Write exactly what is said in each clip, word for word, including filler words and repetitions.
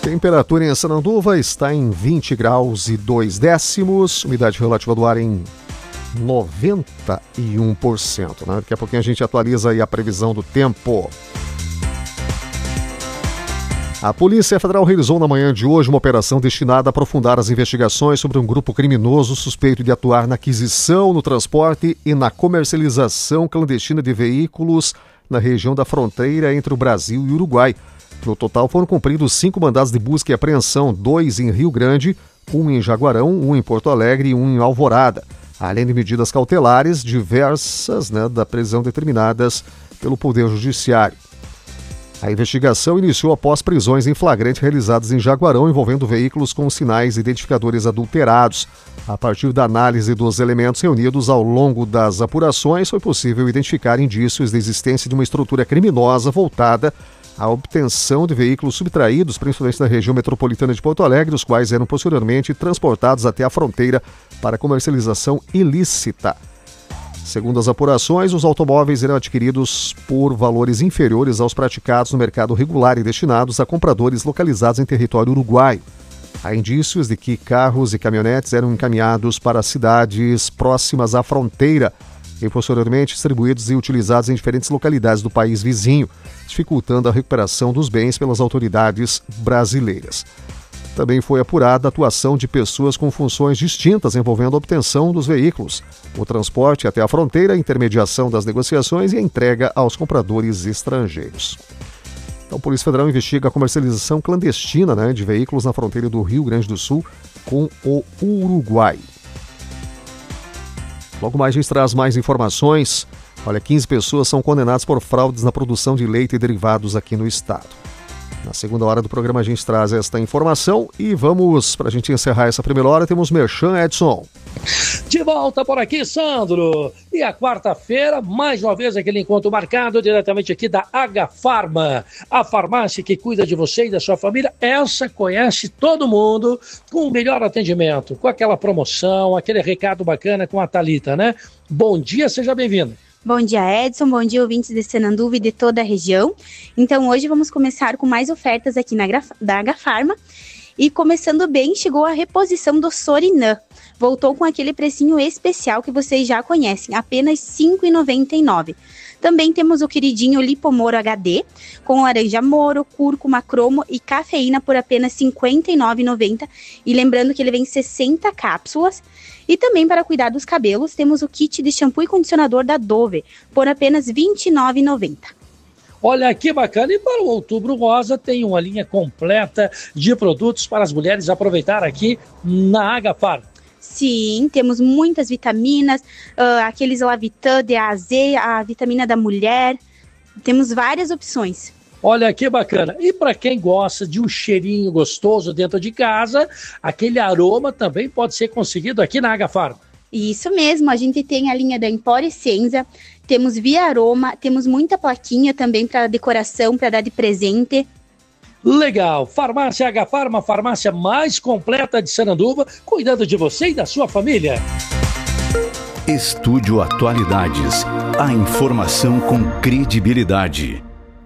Temperatura em Sananduva está em vinte graus e dois décimos, umidade relativa do ar em noventa e um por cento. Né? Daqui a pouquinho a gente atualiza aí a previsão do tempo. A Polícia Federal realizou na manhã de hoje uma operação destinada a aprofundar as investigações sobre um grupo criminoso suspeito de atuar na aquisição, no transporte e na comercialização clandestina de veículos na região da fronteira entre o Brasil e o Uruguai. No total foram cumpridos cinco mandados de busca e apreensão, dois em Rio Grande, um em Jaguarão, um em Porto Alegre e um em Alvorada, além de medidas cautelares diversas, né, da prisão determinadas pelo Poder Judiciário. A investigação iniciou após prisões em flagrante realizadas em Jaguarão envolvendo veículos com sinais identificadores adulterados. A partir da análise dos elementos reunidos ao longo das apurações, foi possível identificar indícios da existência de uma estrutura criminosa voltada à obtenção de veículos subtraídos, principalmente na região metropolitana de Porto Alegre, os quais eram posteriormente transportados até a fronteira para comercialização ilícita. Segundo as apurações, os automóveis eram adquiridos por valores inferiores aos praticados no mercado regular e destinados a compradores localizados em território uruguaio. Há indícios de que carros e caminhonetes eram encaminhados para cidades próximas à fronteira e posteriormente distribuídos e utilizados em diferentes localidades do país vizinho, dificultando a recuperação dos bens pelas autoridades brasileiras. Também foi apurada a atuação de pessoas com funções distintas envolvendo a obtenção dos veículos, o transporte até a fronteira, a intermediação das negociações e a entrega aos compradores estrangeiros. Então, a Polícia Federal investiga a comercialização clandestina, né, de veículos na fronteira do Rio Grande do Sul com o Uruguai. Logo mais a gente traz mais informações. Olha, quinze pessoas são condenadas por fraudes na produção de leite e derivados aqui no estado. Na segunda hora do programa a gente traz esta informação e vamos, para a gente encerrar essa primeira hora, temos Merchan, Edson. De volta por aqui, Sandro. E a quarta-feira, mais uma vez, aquele encontro marcado diretamente aqui da Agafarma, a farmácia que cuida de você e da sua família. Essa conhece todo mundo, com o melhor atendimento, com aquela promoção, aquele recado bacana com a Thalita, né? Bom dia, seja bem-vindo. Bom dia, Edson. Bom dia, ouvintes de Sananduva e de toda a região. Então, hoje vamos começar com mais ofertas aqui na da Agafarma. E começando bem, chegou a reposição do Sorinã. Voltou com aquele precinho especial que vocês já conhecem, apenas cinco reais e noventa e nove centavos. Também temos o queridinho Lipomoro H D, com laranja moro, cúrcuma, cromo e cafeína por apenas cinquenta e nove reais e noventa centavos. E lembrando que ele vem sessenta cápsulas. E também para cuidar dos cabelos, temos o kit de shampoo e condicionador da Dove, por apenas vinte e nove reais e noventa centavos. Olha que bacana, e para o Outubro Rosa tem uma linha completa de produtos para as mulheres aproveitar aqui na Agafarma. Sim, temos muitas vitaminas, uh, aqueles Lavitan, D A Z, a vitamina da mulher, temos várias opções. Olha que bacana. E para quem gosta de um cheirinho gostoso dentro de casa, aquele aroma também pode ser conseguido aqui na Agafarma. Isso mesmo, a gente tem a linha da Empório Essenza, temos Via Aroma, temos muita plaquinha também para decoração, para dar de presente. Legal, Farmácia Agafarma, a farmácia mais completa de Sananduva, cuidando de você e da sua família. Estúdio Atualidades, a informação com credibilidade.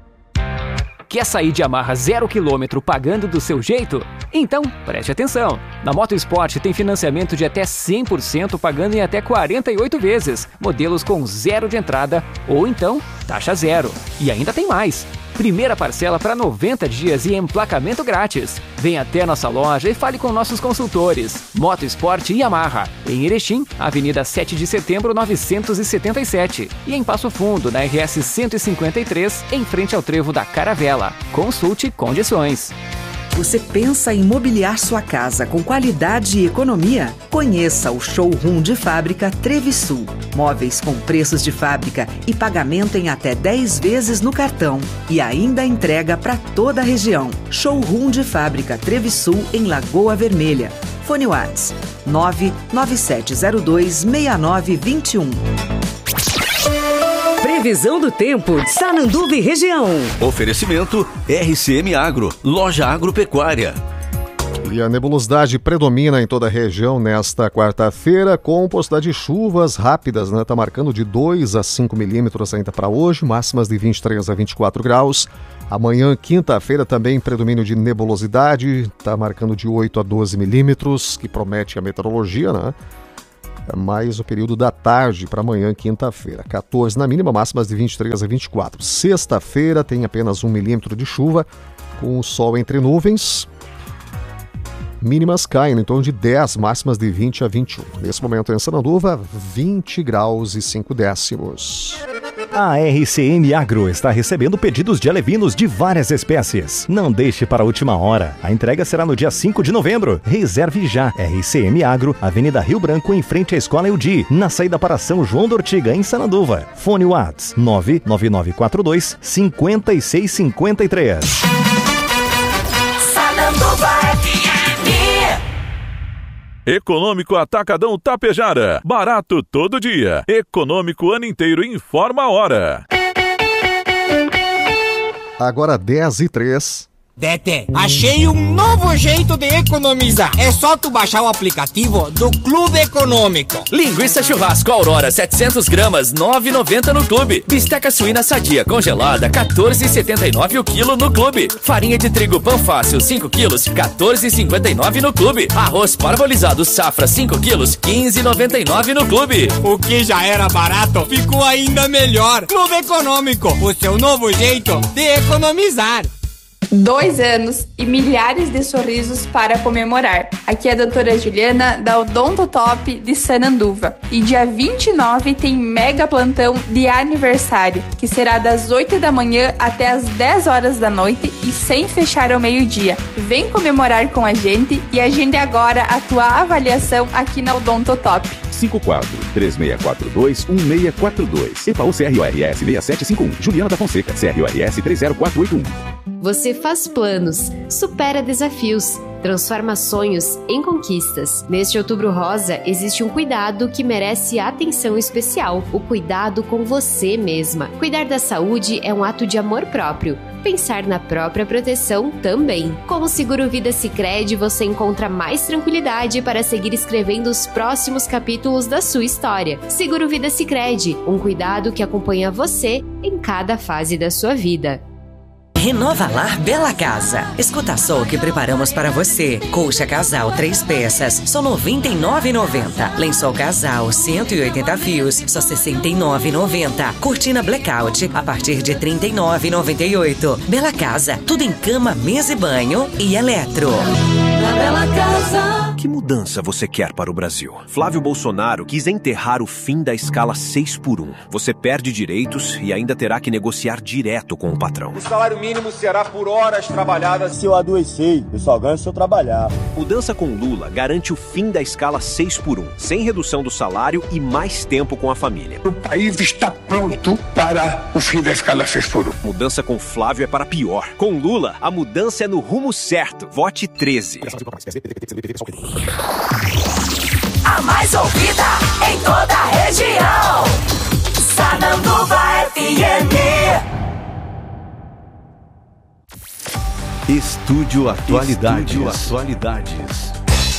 Quer sair de Yamaha zero quilômetro pagando do seu jeito? Então, preste atenção! Na Moto Sport tem financiamento de até cem por cento pagando em até quarenta e oito vezes, modelos com zero de entrada ou então taxa zero. E ainda tem mais! Primeira parcela para noventa dias e emplacamento grátis. Venha até nossa loja e fale com nossos consultores. Moto Sport e Yamaha. Em Erechim, Avenida sete de Setembro, novecentos e setenta e sete. E em Passo Fundo, na R S cento e cinquenta e três, em frente ao trevo da Caravela. Consulte condições. Você pensa em mobiliar sua casa com qualidade e economia? Conheça o Showroom de Fábrica Trevisul. Móveis com preços de fábrica e pagamento em até dez vezes no cartão. E ainda entrega para toda a região. Showroom de Fábrica Trevisul em Lagoa Vermelha. Fone WhatsApp nove nove sete zero dois seis nove dois um. Previsão do tempo de Sananduva e região. Oferecimento R C M Agro, loja agropecuária. E a nebulosidade predomina em toda a região nesta quarta-feira, com possibilidade de chuvas rápidas, né? Está marcando de dois a cinco milímetros ainda para hoje, máximas de vinte e três a vinte e quatro graus. Amanhã, quinta-feira, também predomínio de nebulosidade, está marcando de oito a doze milímetros, que promete a meteorologia, né? Mais o período da tarde para amanhã, quinta-feira. quatorze na mínima, máximas de vinte e três a vinte e quatro. Sexta-feira tem apenas um milímetro de chuva, com o sol entre nuvens. Mínimas caem em torno de dez, máximas de vinte a vinte e um. Nesse momento em Sananduva, vinte graus e cinco décimos. A R C M Agro está recebendo pedidos de alevinos de várias espécies. Não deixe para a última hora. A entrega será no dia cinco de novembro. Reserve já. R C M Agro, Avenida Rio Branco, em frente à Escola Eudi, na saída para São João do Ortiga, em Sananduva. Fone Whats nove nove nove quatro dois cinco seis cinco três. Sananduva F M. Econômico Atacadão Tapejara. Barato todo dia. Econômico ano inteiro. Informa a hora. Agora dez e três. Dete, achei um novo jeito de economizar. É só tu baixar o aplicativo do Clube Econômico. Linguiça churrasco Aurora setecentos gramas, nove reais e noventa centavos no Clube. Bisteca suína sadia congelada, quatorze reais e setenta e nove centavos o quilo no Clube. Farinha de trigo pão fácil, cinco quilos, quatorze reais e cinquenta e nove centavos no Clube. Arroz parbolizado safra, cinco quilos, quinze reais e noventa e nove centavos no Clube. O que já era barato ficou ainda melhor. Clube Econômico, o seu novo jeito de economizar. Dois anos e milhares de sorrisos para comemorar. Aqui é a doutora Juliana, da Odontotop de Sananduva. E dia vinte e nove tem mega plantão de aniversário, que será das oito da manhã até as dez horas da noite e sem fechar ao meio-dia. Vem comemorar com a gente e agende agora a tua avaliação aqui na Odontotop. cinco quatro três seis quatro dois um seis quatro dois. E P A U C R O R S seis sete cinco um. Juliana da Fonseca, C R O R S três zero quatro oito um. Você faz planos, supera desafios, transforma sonhos em conquistas. Neste Outubro Rosa, existe um cuidado que merece atenção especial: o cuidado com você mesma. Cuidar da saúde é um ato de amor próprio. Pensar na própria proteção também. Com o Seguro Vida Sicredi, você encontra mais tranquilidade para seguir escrevendo os próximos capítulos da sua história. Seguro Vida Sicredi, um cuidado que acompanha você em cada fase da sua vida. Renova Lar Bela Casa. Escuta só o que preparamos para você. Colcha casal três peças, só noventa e nove reais e noventa centavos. Lençol casal cento e oitenta fios, só sessenta e nove reais e noventa centavos. Cortina blackout a partir de trinta e nove reais e noventa e oito centavos. Bela Casa, tudo em cama, mesa e banho e eletro. Na Bela Casa. Que mudança você quer para o Brasil? Flávio Bolsonaro quis enterrar o fim da escala seis por um. Você perde direitos e ainda terá que negociar direto com o patrão. O salário mínimo será por horas trabalhadas. Se eu adoecer, eu só ganho se eu trabalhar. Mudança com Lula garante o fim da escala seis por um, sem redução do salário e mais tempo com a família. O país está pronto para o fim da escala seis por um. Mudança com Flávio é para pior. Com Lula, a mudança é no rumo certo. Vote treze. A mais ouvida em toda a região. Sananduva F M. Estúdio Atualidades. Estúdio Atualidades.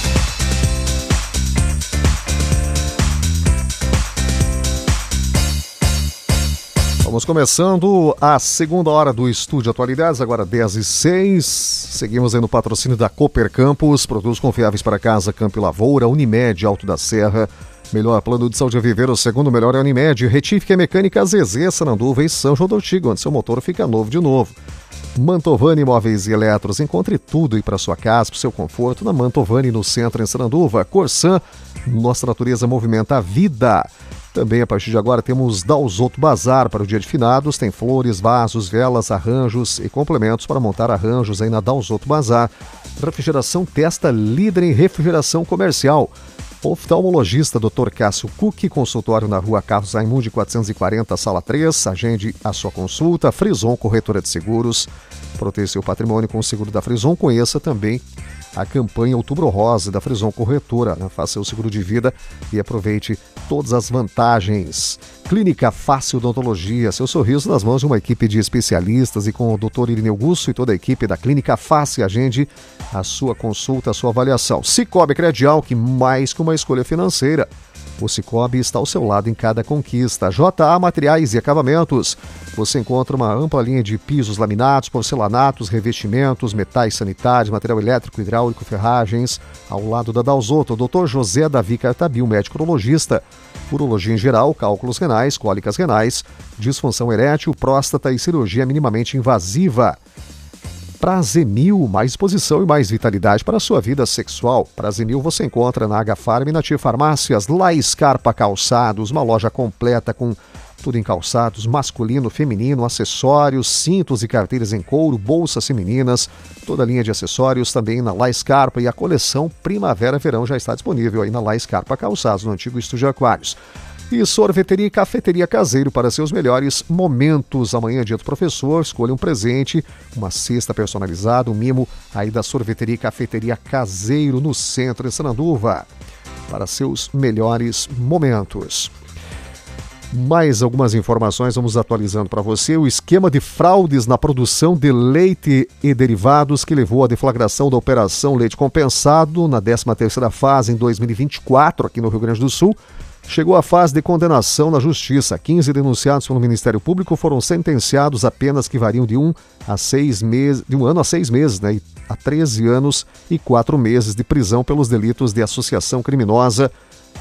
Vamos começando a segunda hora do Estúdio Atualidades, agora dez e seis. Seguimos aí no patrocínio da Cooper Campus, produtos confiáveis para casa, campo e lavoura, Unimed, Alto da Serra. Melhor plano de saúde a viver, o segundo melhor é a Unimed. Retífica Mecânica Zezé, Sananduva e São João do Ortiga, onde seu motor fica novo de novo. Mantovani Móveis e Eletros, encontre tudo aí para sua casa, para o seu conforto, na Mantovani, no centro, em Sananduva. Corsan, nossa natureza movimenta a vida. Também, a partir de agora, temos Dalzotto Bazar para o dia de finados. Tem flores, vasos, velas, arranjos e complementos para montar arranjos aí na Dalzotto Bazar. Refrigeração Testa, líder em refrigeração comercial. Oftalmologista doutor Cássio Cook, consultório na rua Carlos Raimundi quatrocentos e quarenta, sala três. Agende a sua consulta. Frison, corretora de seguros. Proteja seu patrimônio com o seguro da Frison. Conheça também a campanha Outubro Rosa da Frison Corretora, né? Faça seu seguro de vida e aproveite todas as vantagens. Clínica Fácil Odontologia, seu sorriso nas mãos de uma equipe de especialistas, e com o doutor Irineu Gusso e toda a equipe da Clínica Fácil, agende a sua consulta, a sua avaliação. Cicobi Credial, que mais que uma escolha financeira. O Cicobi está ao seu lado em cada conquista. J A Materiais e Acabamentos. Você encontra uma ampla linha de pisos laminados, porcelanatos, revestimentos, metais sanitários, material elétrico, hidráulico, ferragens. Ao lado da Dalzotto, doutor José Davi Cartabil, médico urologista. Urologia em geral, cálculos renais, cólicas renais, disfunção erétil, próstata e cirurgia minimamente invasiva. Prazemil, mais disposição e mais vitalidade para a sua vida sexual. Prazemil você encontra na Agafarma e na Tia Farmácias. La Scarpa Calçados, uma loja completa com tudo em calçados, masculino, feminino, acessórios, cintos e carteiras em couro, bolsas femininas, toda a linha de acessórios também na La Scarpa, e a coleção Primavera-Verão já está disponível aí na La Scarpa Calçados, no antigo Estúdio Aquários. E sorveteria e cafeteria Caseiro para seus melhores momentos. Amanhã, dia do professor, escolha um presente, uma cesta personalizada, um mimo aí da sorveteria e cafeteria Caseiro no centro de Sananduva para seus melhores momentos. Mais algumas informações vamos atualizando para você. O esquema de fraudes na produção de leite e derivados que levou à deflagração da Operação Leite Compensado na décima terceira fase em dois mil e vinte e quatro aqui no Rio Grande do Sul chegou à fase de condenação na Justiça. quinze denunciados pelo Ministério Público foram sentenciados a penas que variam de um a seis meses, de um ano a seis meses, né, a treze anos e quatro meses de prisão pelos delitos de associação criminosa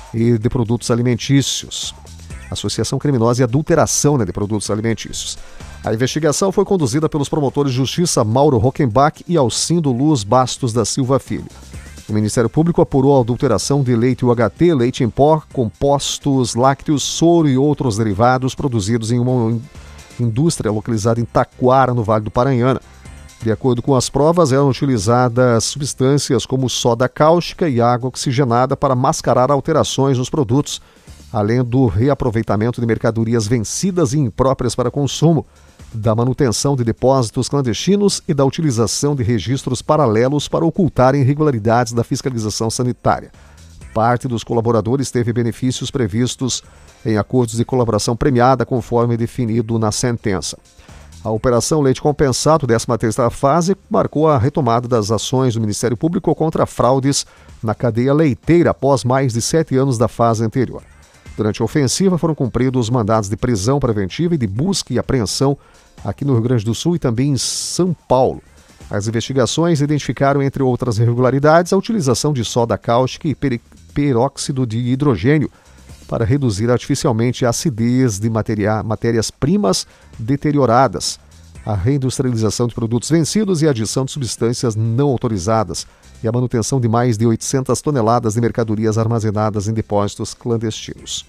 e de produtos alimentícios. Associação criminosa e adulteração, né, de produtos alimentícios. A investigação foi conduzida pelos promotores de justiça Mauro Rockenbach e Alcindo Luz Bastos da Silva Filho. O Ministério Público apurou a adulteração de leite U H T, leite em pó, compostos lácteos, soro e outros derivados produzidos em uma indústria localizada em Taquara, no Vale do Paranhana. De acordo com as provas, eram utilizadas substâncias como soda cáustica e água oxigenada para mascarar alterações nos produtos, além do reaproveitamento de mercadorias vencidas e impróprias para consumo, da manutenção de depósitos clandestinos e da utilização de registros paralelos para ocultar irregularidades da fiscalização sanitária. Parte dos colaboradores teve benefícios previstos em acordos de colaboração premiada, conforme definido na sentença. A Operação Leite Compensado, décima terceira fase, marcou a retomada das ações do Ministério Público contra fraudes na cadeia leiteira após mais de sete anos da fase anterior. Durante a ofensiva foram cumpridos os mandados de prisão preventiva e de busca e apreensão aqui no Rio Grande do Sul e também em São Paulo. As investigações identificaram, entre outras irregularidades, a utilização de soda cáustica e per- peróxido de hidrogênio para reduzir artificialmente a acidez de materia- matérias-primas deterioradas, a reindustrialização de produtos vencidos e a adição de substâncias não autorizadas e a manutenção de mais de oitocentas toneladas de mercadorias armazenadas em depósitos clandestinos.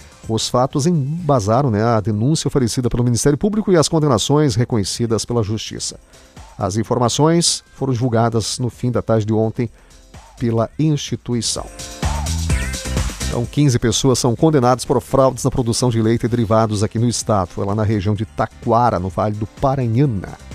Os fatos embasaram, né, a denúncia oferecida pelo Ministério Público e as condenações reconhecidas pela Justiça. As informações foram divulgadas no fim da tarde de ontem pela instituição. Então, quinze pessoas são condenadas por fraudes na produção de leite e derivados aqui no estado. Foi lá na região de Taquara, no Vale do Paranhana.